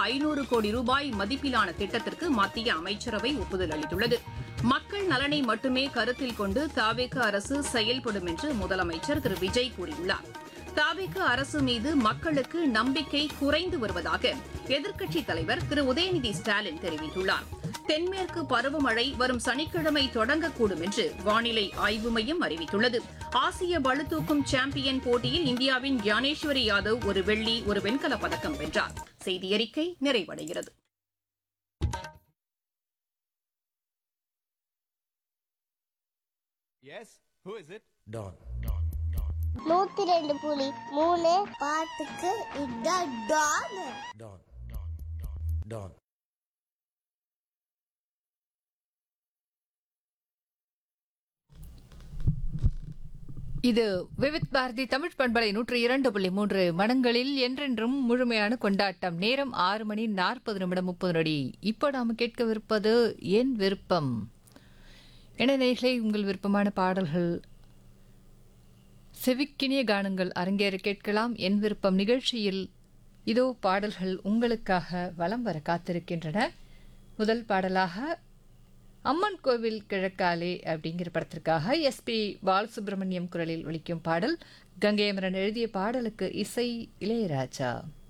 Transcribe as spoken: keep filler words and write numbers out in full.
ஐநூறு கோடி ரூபாய் மதிப்பிலான திட்டத்திற்கு மத்திய அமைச்சரவை ஒப்புதல் அளித்துள்ளது. மக்கள் நலனை மட்டுமே கருத்தில் கொண்டு தவேக அரசு செயல்படும் என்று முதலமைச்சர் திரு விஜய் கூறியுள்ளார். தவேக அரசு மீது மக்களுக்கு நம்பிக்கை குறைந்து வருவதாக எதிர்க்கட்சித் தலைவர் திரு உதயநிதி ஸ்டாலின் தெரிவித்துள்ளார். தென்மேற்கு பருவமழை வரும் சனிக்கிழமை தொடங்கக்கூடும் என்று வானிலை ஆய்வு மையம் அறிவித்துள்ளது. ஆசிய பளுதூக்கும் சாம்பியன் போட்டியில் இந்தியாவின் ஞானேஸ்வரி யாதவ் ஒரு வெள்ளி ஒரு வெண்கலப் பதக்கம் வென்றார். செய்தியறிக்கை நிறைவடைகிறது. Yes, who is it? Don. நூத்தி ரெண்டு புள்ளி மூணு பாட்டுக்கு இதான் டான். Don. Don. இது விவித் பாரதி தமிழ் பண்பலை நூற்றி இரண்டு புள்ளி மூன்று மனங்களில் என்றென்றும் முழுமையான கொண்டாட்டம். நேரம் ஆறு மணி நாற்பது நிமிடம் முப்பது நொடி. இப்போ நாம் கேட்கவிருப்பது என் விருப்பம். என நேயர்களே, உங்கள் விருப்பமான பாடல்கள், செவிக்கினிய கானங்கள் அரங்கேற கேட்கலாம். என் விருப்பம் நிகழ்ச்சியில் இதோ பாடல்கள் உங்களுக்காக வலம் வர காத்திருக்கின்றன. முதல் பாடலாக அம்மன் கோவில் கிழக்காலே அப்படிங்கிற படத்திற்காக எஸ்பி பாலசுப்ரமணியம் குரலில் ஒலிக்கும் பாடல். கங்கை அமரன் எழுதிய பாடலுக்கு இசை இளையராஜா.